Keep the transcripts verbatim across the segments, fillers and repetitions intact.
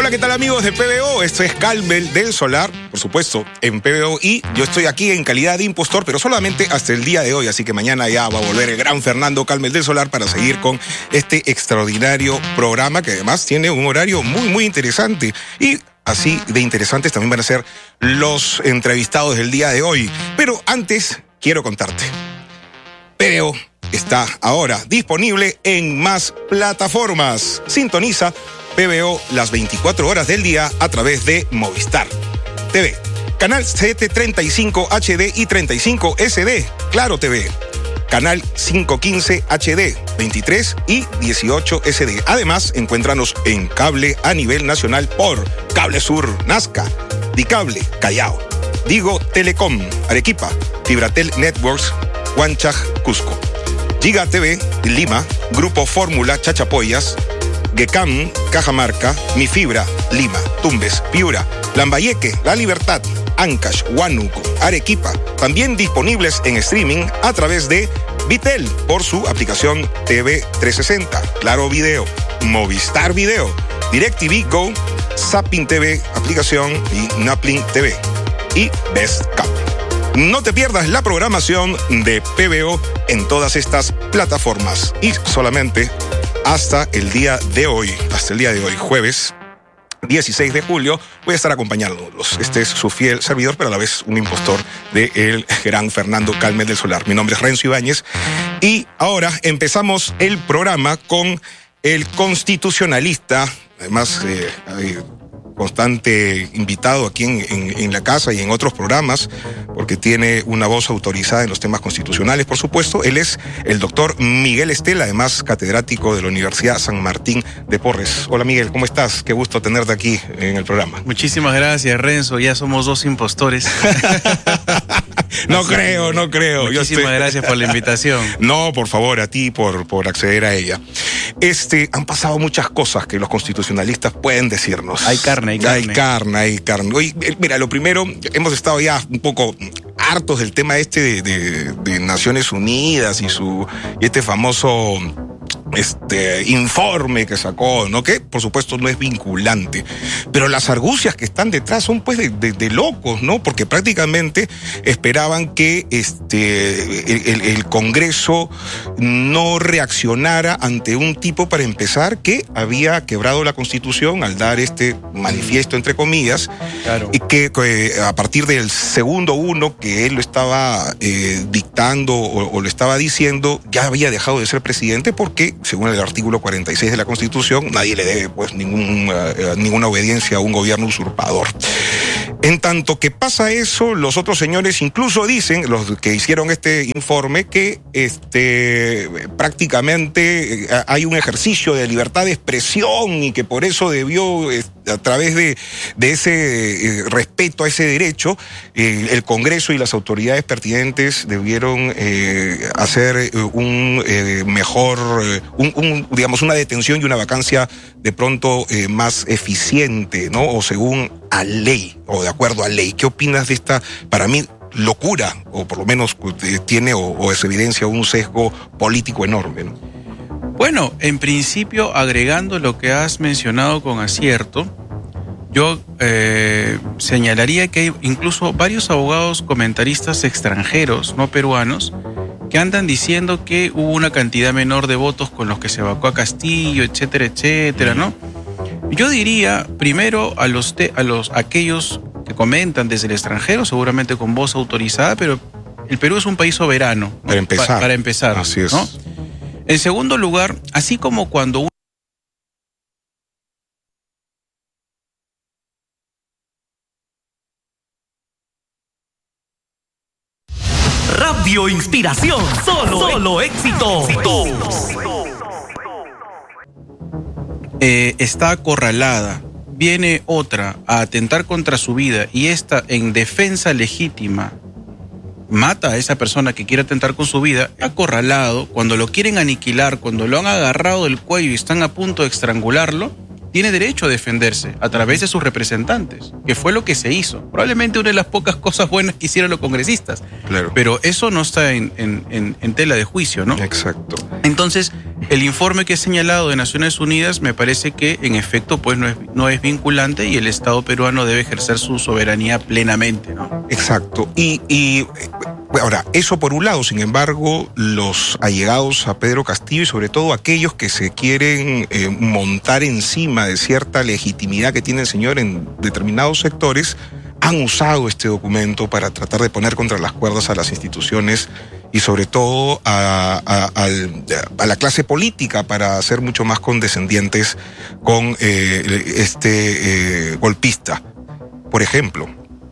Hola, ¿qué tal amigos de P B O? Esto es Calmel del Solar, por supuesto, en P B O, y yo estoy aquí en calidad de impostor, pero solamente hasta el día de hoy, así que mañana ya va a volver el gran Fernando Calmel del Solar para seguir con este extraordinario programa que además tiene un horario muy, muy interesante. Y así de interesantes también van a ser los entrevistados del día de hoy. Pero antes, quiero contarte. P B O está ahora disponible en más plataformas. Sintoniza P B O las veinticuatro horas del día a través de Movistar T V, Canal setecientos treinta y cinco H D y treinta y cinco S D, Claro T V, Canal quinientos quince H D, veintitrés y dieciocho S D. Además, encuéntranos en cable a nivel nacional por Cable Sur Nazca, Dicable Callao, Digo Telecom Arequipa, Fibratel Networks Huanchaj Cusco, Giga T V Lima, Grupo Fórmula Chachapoyas, Gecam, Cajamarca, Mi Fibra, Lima, Tumbes, Piura, Lambayeque, La Libertad, Ancash, Huánuco, Arequipa, también disponibles en streaming a través de Vitel por su aplicación T V trescientos sesenta, Claro Video, Movistar Video, DirecTV Go, Zapping T V, aplicación y Naplink T V y Best Cable. No te pierdas la programación de P B O en todas estas plataformas y solamente hasta el día de hoy, hasta el día de hoy, jueves dieciséis de julio, voy a estar acompañándolos. Este es su fiel servidor, pero a la vez un impostor del gran Fernando Calmel del Solar. Mi nombre es Renzo Ibáñez y ahora empezamos el programa con el constitucionalista, además eh, eh, constante invitado aquí en, en, en la casa y en otros programas, porque tiene una voz autorizada en los temas constitucionales, por supuesto. Él es el doctor Miguel Estela, además catedrático de la Universidad San Martín de Porres. Hola Miguel, ¿cómo estás? Qué gusto tenerte aquí en el programa. Muchísimas gracias, Renzo. Ya somos dos impostores. No Así creo, no creo. Muchísimas Yo estoy... gracias por la invitación. No, por favor, a ti por, por acceder a ella. Este, han pasado muchas cosas que los constitucionalistas pueden decirnos. Hay carne, hay carne. Hay carne, hay carne. Oye, mira, lo primero, hemos estado ya un poco hartos del tema este de, de, de Naciones Unidas y su y este famoso este informe que sacó, ¿no? Que por supuesto no es vinculante, pero las argucias que están detrás son pues de, de, de locos, ¿no? Porque prácticamente esperaban que este el, el, el Congreso no reaccionara ante un tipo, para empezar, que había quebrado la Constitución al dar este manifiesto, entre comillas, claro. Y que eh, a partir del segundo uno que él lo estaba eh, dictando o, o lo estaba diciendo, ya había dejado de ser presidente, porque según el artículo cuarenta y seis de la Constitución, nadie le debe pues ningún, uh, ninguna obediencia a un gobierno usurpador. En tanto que pasa eso, los otros señores incluso dicen, los que hicieron este informe, que este, prácticamente hay un ejercicio de libertad de expresión y que por eso debió, a través de, de ese eh, respeto a ese derecho, eh, el Congreso y las autoridades pertinentes debieron eh, hacer un eh, mejor, un, un, digamos, una detención y una vacancia de pronto eh, más eficiente, ¿no? O según a ley, o de acuerdo a ley. ¿Qué opinas de esta, para mí, locura, o por lo menos eh, tiene o, o es evidencia un sesgo político enorme, ¿no? Bueno, en principio, agregando lo que has mencionado con acierto, yo eh, señalaría que hay incluso varios abogados comentaristas extranjeros, no peruanos, que andan diciendo que hubo una cantidad menor de votos con los que se vacó a Castillo, etcétera, etcétera, ¿no? Yo diría, primero, a los, te, a los aquellos que comentan desde el extranjero, seguramente con voz autorizada, pero el Perú es un país soberano, ¿no? Para empezar. Pa, para empezar. Así es. ¿No? En segundo lugar, así como cuando uno Radio Inspiración, solo, solo éxitos. Eh, está acorralada, viene otra a atentar contra su vida y esta, en defensa legítima, mata a esa persona que quiere atentar con su vida, acorralado, cuando lo quieren aniquilar, cuando lo han agarrado del cuello y están a punto de estrangularlo, tiene derecho a defenderse a través de sus representantes, que fue lo que se hizo. Probablemente una de las pocas cosas buenas que hicieron los congresistas. Claro. Pero eso no está en, en, en, en tela de juicio, ¿no? Exacto. Entonces, el informe que he señalado de Naciones Unidas me parece que en efecto pues no es, no es vinculante y el Estado peruano debe ejercer su soberanía plenamente, ¿no? Exacto. Y, y ahora, eso por un lado, sin embargo, los allegados a Pedro Castillo y sobre todo aquellos que se quieren eh, montar encima de cierta legitimidad que tiene el señor en determinados sectores, han usado este documento para tratar de poner contra las cuerdas a las instituciones y sobre todo a, a, a, a la clase política para ser mucho más condescendientes con eh, este eh, golpista. Por ejemplo,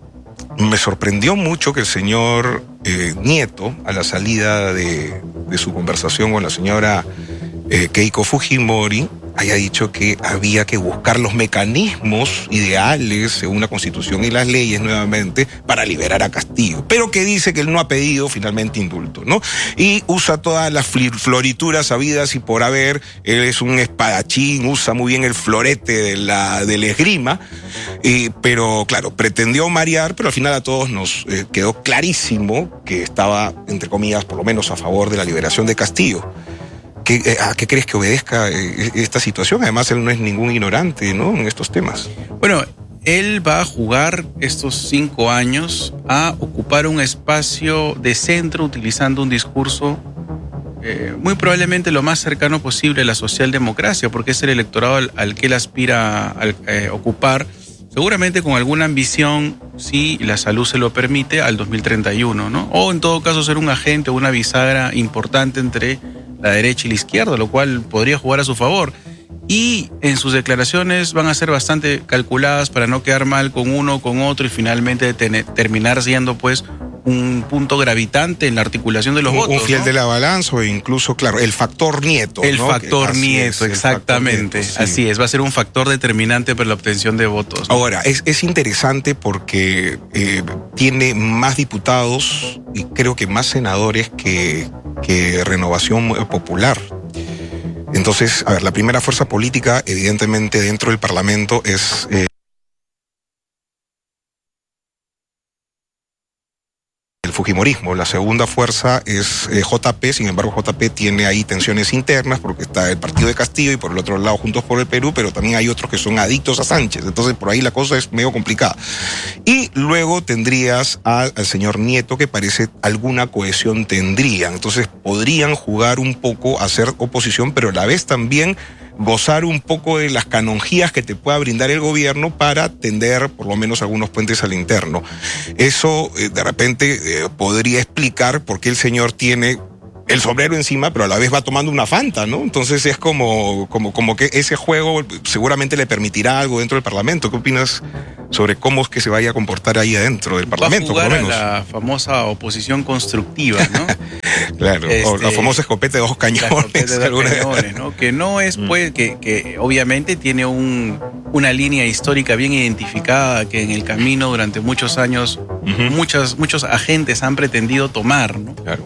me sorprendió mucho que el señor eh, Nieto, a la salida de, de su conversación con la señora eh, Keiko Fujimori, haya dicho que había que buscar los mecanismos ideales según la Constitución y las leyes nuevamente para liberar a Castillo, pero que dice que él no ha pedido finalmente indulto, ¿no? Y usa todas las florituras habidas y por haber. Él es un espadachín, usa muy bien el florete de la, de la esgrima, eh, pero claro, pretendió marear, pero al final a todos nos eh, quedó clarísimo que estaba, entre comillas, por lo menos a favor de la liberación de Castillo. ¿Qué, ¿A qué crees que obedezca esta situación? Además, él no es ningún ignorante, ¿no?, en estos temas. Bueno, él va a jugar estos cinco años a ocupar un espacio de centro utilizando un discurso eh, muy probablemente lo más cercano posible a la socialdemocracia, porque es el electorado al, al que él aspira a eh, ocupar, seguramente con alguna ambición, si la salud se lo permite, al dos mil treinta y uno, ¿no? O en todo caso ser un agente o una bisagra importante entre la derecha y la izquierda, lo cual podría jugar a su favor. Y en sus declaraciones van a ser bastante calculadas para no quedar mal con uno o con otro y finalmente tener, terminar siendo pues un punto gravitante en la articulación de los un, votos. Un fiel, ¿no?, de la balanza, o incluso, claro, el factor Nieto. El ¿no? factor Nieto, es, exactamente. Factor Nieto, sí. Así es, va a ser un factor determinante para la obtención de votos, ¿no? Ahora, es, es interesante porque eh, tiene más diputados y creo que más senadores que, que Renovación Popular. Entonces, a ver, la primera fuerza política, evidentemente, dentro del Parlamento es... Eh, el fujimorismo. La segunda fuerza es eh, J P, sin embargo J P tiene ahí tensiones internas porque está el partido de Castillo y por el otro lado Juntos por el Perú, pero también hay otros que son adictos a Sánchez, entonces por ahí la cosa es medio complicada. Y luego tendrías a, al señor Nieto, que parece alguna cohesión tendrían, entonces podrían jugar un poco a ser oposición, pero a la vez también gozar un poco de las canonjías que te pueda brindar el gobierno para tender por lo menos algunos puentes al interno. Eso eh, de repente eh, podría explicar por qué el señor tiene el sombrero encima, pero a la vez va tomando una Fanta, ¿no? Entonces es como, como, como que ese juego seguramente le permitirá algo dentro del Parlamento. ¿Qué opinas sobre cómo es que se vaya a comportar ahí adentro del Parlamento? Va a jugar por lo menos a la famosa oposición constructiva, ¿no? Claro, este, o la famosa escopeta de dos cañones. De dos cañones, ¿no? Que no es, pues, que, que obviamente tiene un, una línea histórica bien identificada que en el camino durante muchos años uh-huh. muchos, muchos agentes han pretendido tomar, ¿no? Claro.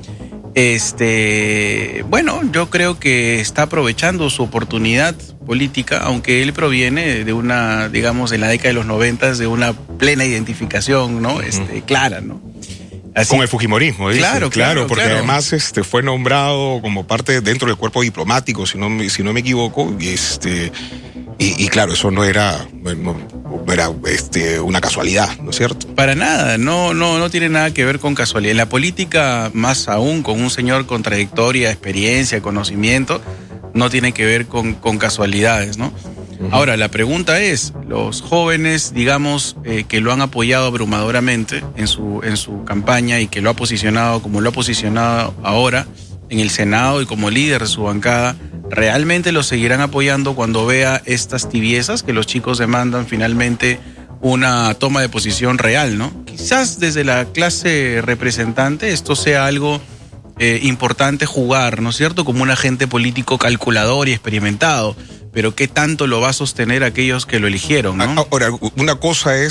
Este, bueno, yo creo que está aprovechando su oportunidad política, aunque él proviene de una, digamos, en la década de los noventas, de una plena identificación, ¿no? Uh-huh. Este, clara, ¿no? Así, con el fujimorismo, ¿dice? Claro, claro, claro, porque claro. además este, fue nombrado como parte dentro del cuerpo diplomático, si no, si no me equivoco, y este... Y, y claro, eso no era, no, no era este, una casualidad, ¿no es cierto? Para nada, no, no, no tiene nada que ver con casualidad. En la política, más aún, con un señor con trayectoria, experiencia, conocimiento, no tiene que ver con, con casualidades, ¿no? Uh-huh. Ahora, la pregunta es, los jóvenes, digamos, eh, que lo han apoyado abrumadoramente en su, en su campaña y que lo ha posicionado como lo ha posicionado ahora en el Senado y como líder de su bancada, ¿realmente lo seguirán apoyando cuando vea estas tibiezas que los chicos demandan finalmente una toma de posición real, ¿no? Quizás desde la clase representante esto sea algo eh, importante jugar, ¿no es cierto? Como un agente político calculador y experimentado, pero ¿qué tanto lo va a sostener aquellos que lo eligieron, ¿no? Ahora, una cosa es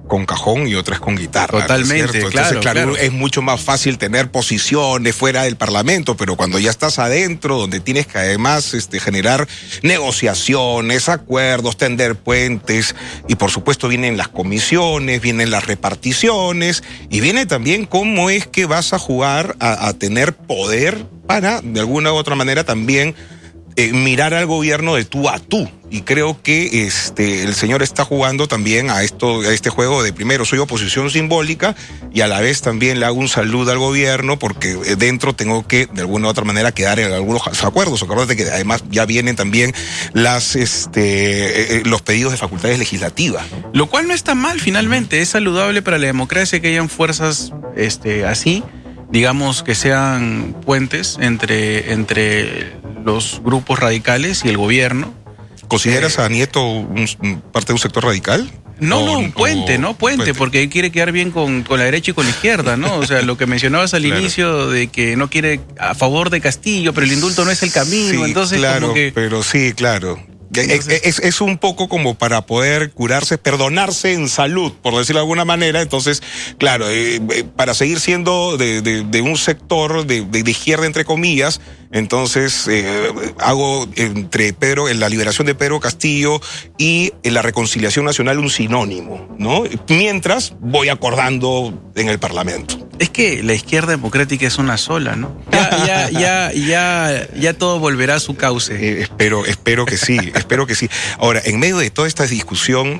con cajón y otra es con guitarra. Totalmente, ¿no es cierto? claro, Entonces, claro, claro. es mucho más fácil tener posiciones fuera del Parlamento, pero cuando ya estás adentro, donde tienes que además este, generar negociaciones, acuerdos, tender puentes, y por supuesto vienen las comisiones, vienen las reparticiones, y viene también cómo es que vas a jugar a, a tener poder para, de alguna u otra manera, también Eh, mirar al gobierno de tú a tú. Y creo que este, el señor está jugando también a, esto, a este juego de primero soy oposición simbólica y a la vez también le hago un saludo al gobierno porque dentro tengo que de alguna u otra manera quedar en algunos acuerdos. Acuérdate que además ya vienen también las, este, eh, los pedidos de facultades legislativas. Lo cual no está mal finalmente, es saludable para la democracia que hayan fuerzas este, así, digamos que sean puentes entre, entre los grupos radicales y el gobierno. ¿Consideras eh, a Nieto un, parte de un sector radical? No, o, no, un puente, o, ¿no? Puente, puente, porque él quiere quedar bien con, con la derecha y con la izquierda, ¿no? O sea, lo que mencionabas al claro. inicio de que no quiere a favor de Castillo, pero el indulto no es el camino, sí, entonces claro, como que... pero sí, claro. Entonces, es, es un poco como para poder curarse, perdonarse en salud, por decirlo de alguna manera. Entonces, claro, eh, para seguir siendo de, de, de un sector de, de, de izquierda, entre comillas, entonces eh, hago entre Pedro, en la liberación de Pedro Castillo y en la reconciliación nacional un sinónimo, ¿no? Mientras voy acordando en el Parlamento. Es que la izquierda democrática es una sola, ¿no? Ya, ya, ya, ya, ya todo volverá a su cauce. Eh, espero, espero que sí, espero que sí. Ahora, en medio de toda esta discusión,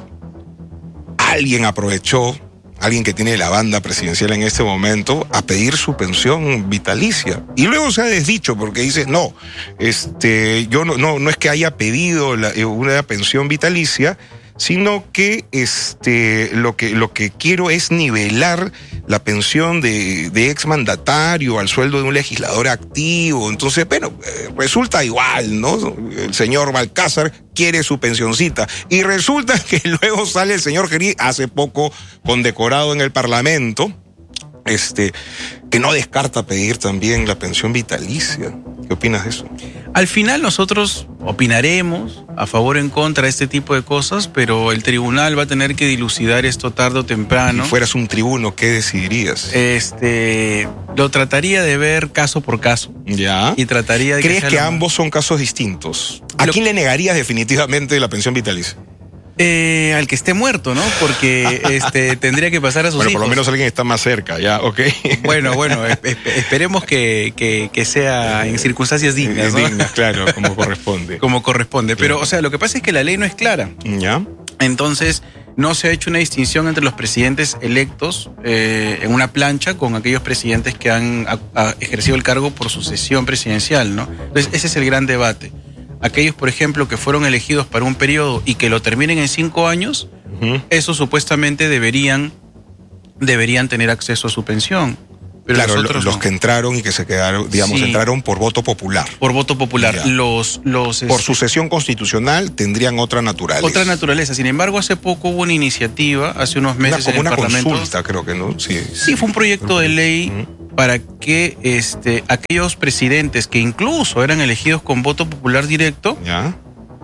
alguien aprovechó, alguien que tiene la banda presidencial en este momento, a pedir su pensión vitalicia. Y luego se ha desdicho porque dice, no, este, yo no, no, no es que haya pedido la, una pensión vitalicia, sino que este, lo que lo que quiero es nivelar la pensión de, de exmandatario al sueldo de un legislador activo. Entonces, bueno, eh, resulta igual, ¿no? El señor Balcázar quiere su pensioncita. Y resulta que luego sale el señor Gerí, hace poco condecorado en el Parlamento, este, que no descarta pedir también la pensión vitalicia. ¿Qué opinas de eso? Al final nosotros opinaremos a favor o en contra de este tipo de cosas, pero el tribunal va a tener que dilucidar esto tarde o temprano. Si fueras un tribuno, ¿qué decidirías? Este, lo trataría de ver caso por caso. Ya. Y trataría de ¿Crees que, que ambos son casos distintos? ¿A lo... quién le negarías definitivamente la pensión vitalicia? Eh, al que esté muerto, ¿no? Porque este, tendría que pasar a sus bueno, hijos. Por lo menos alguien está más cerca, ya, ok. Bueno, bueno, es, esperemos que, que, que sea en circunstancias dignas, ¿no? Dignas, claro, como corresponde. Como corresponde. Pero, o sea, lo que pasa es que la ley no es clara. Ya. Entonces, no se ha hecho una distinción entre los presidentes electos eh, en una plancha con aquellos presidentes que han a, a ejercido el cargo por sucesión presidencial, ¿no? Entonces, ese es el gran debate. Aquellos, por ejemplo, que fueron elegidos para un periodo y que lo terminen en cinco años, uh-huh. esos supuestamente deberían, deberían tener acceso a su pensión. Pero claro, los, los no. que entraron y que se quedaron, digamos, sí. entraron por voto popular. Por voto popular. Los, los, por este, sucesión constitucional tendrían otra naturaleza. Otra naturaleza. Sin embargo, hace poco hubo una iniciativa, hace unos meses una, como en el una Parlamento. Consulta, creo que, ¿no? Sí, sí fue un proyecto de ley uh-huh. para que este, aquellos presidentes que incluso eran elegidos con voto popular directo, ¿ya?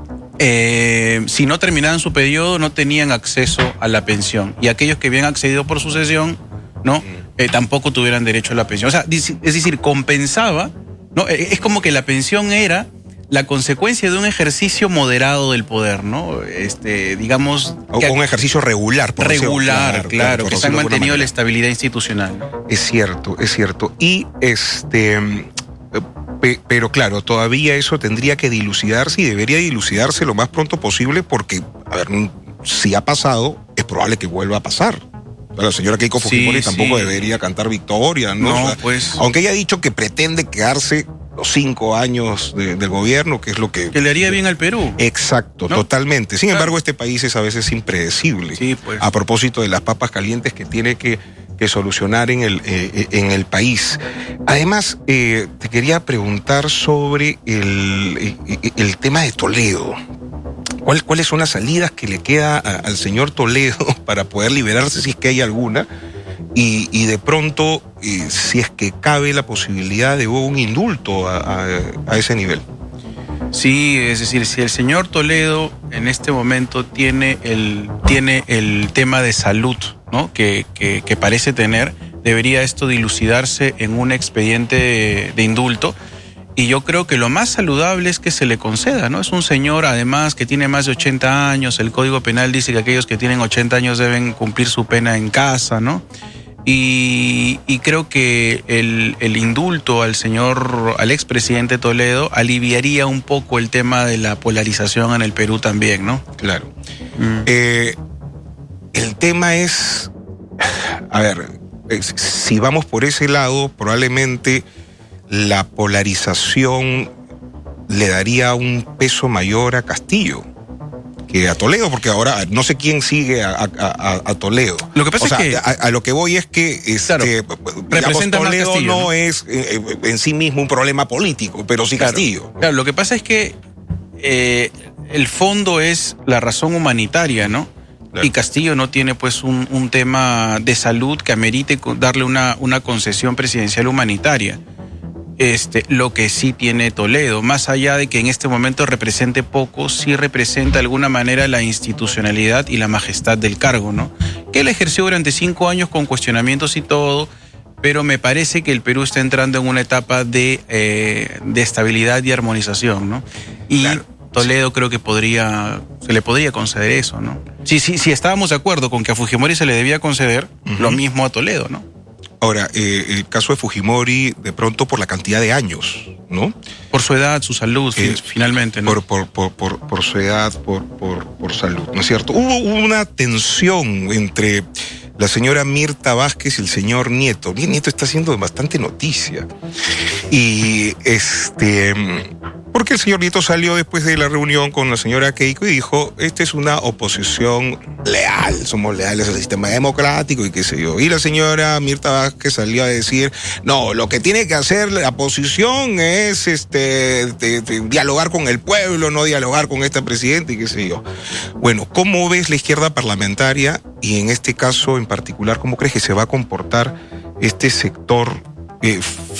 Eh, si no terminaban su periodo, no tenían acceso a la pensión. Y aquellos que habían accedido por sucesión, ¿no? Uh-huh. Eh, tampoco tuvieran derecho a la pensión. O sea, es decir, compensaba, ¿no? Es como que la pensión era la consecuencia de un ejercicio moderado del poder, ¿no? Este, digamos... O que, un ejercicio regular. Por regular, claro, claro, que se han mantenido la estabilidad institucional. Es cierto, es cierto. Y este... Pero claro, todavía eso tendría que dilucidarse y debería dilucidarse lo más pronto posible porque, a ver, si ha pasado, es probable que vuelva a pasar. La señora Keiko Fujimori sí, tampoco sí. debería cantar victoria, ¿no? No, o sea, pues... Aunque ella ha dicho que pretende quedarse los cinco años de, del gobierno, que es lo que... Que le haría bien al Perú. Exacto, ¿no? Totalmente. Sin claro. embargo, este país es a veces impredecible. Sí, pues. A propósito de las papas calientes que tiene que, que solucionar en el, eh, en el país. Además, eh, te quería preguntar sobre el, el tema de Toledo. ¿Cuál, ¿Cuáles son las salidas que le queda a, al señor Toledo para poder liberarse, si es que hay alguna? Y, y de pronto, eh, si es que cabe la posibilidad de un indulto a, a, a ese nivel. Sí, es decir, si el señor Toledo en este momento tiene el, tiene el tema de salud, ¿no? que, que, que parece tener, debería esto dilucidarse en un expediente de, de indulto. Y yo creo que lo más saludable es que se le conceda, ¿no? Es un señor, además, que tiene más de ochenta años. El Código Penal dice que aquellos que tienen ochenta años deben cumplir su pena en casa, ¿no? Y, y creo que el, el indulto al señor, al expresidente Toledo, aliviaría un poco el tema de la polarización en el Perú también, ¿no? Claro. Mm. Eh, el tema es, a ver, si vamos por ese lado, probablemente la polarización le daría un peso mayor a Castillo que a Toledo, porque ahora no sé quién sigue a, a, a Toledo. Lo que pasa o sea, es que... A, a lo que voy es que este, claro, representa digamos, Toledo más Castillo, no, ¿no? es eh, en sí mismo un problema político, pero sí claro, Castillo. Claro, lo que pasa es que eh, el fondo es la razón humanitaria, ¿no? Claro. Y Castillo no tiene pues un, un tema de salud que amerite darle una, una concesión presidencial humanitaria. Este, lo que sí tiene Toledo, más allá de que en este momento represente poco, sí representa de alguna manera la institucionalidad y la majestad del cargo, ¿no? Que él ejerció durante cinco años con cuestionamientos y todo, pero me parece que el Perú está entrando en una etapa de, eh, de estabilidad y armonización, ¿no? Y claro, Toledo sí. creo que podría, se le podría conceder eso, ¿no? Si, si, si estábamos de acuerdo con que a Fujimori se le debía conceder, uh-huh. lo mismo a Toledo, ¿no? Ahora, eh, el caso de Fujimori, de pronto por la cantidad de años, ¿no? Por su edad, su salud, eh, finalmente, ¿no? Por, por, por, por, por su edad, por, por, por salud, ¿no es cierto? Hubo una tensión entre la señora Mirta Vázquez y el señor Nieto. Bien, Nieto está haciendo bastante noticia. Y este... Porque el señor Nieto salió después de la reunión con la señora Keiko y dijo, esta es una oposición leal, somos leales al sistema democrático y qué sé yo. Y la señora Mirta Vázquez salió a decir, no, lo que tiene que hacer la oposición es este, de, de, dialogar con el pueblo, no dialogar con este presidente y qué sé yo. Bueno, ¿cómo ves la izquierda parlamentaria y en este caso en particular, cómo crees que se va a comportar este sector eh,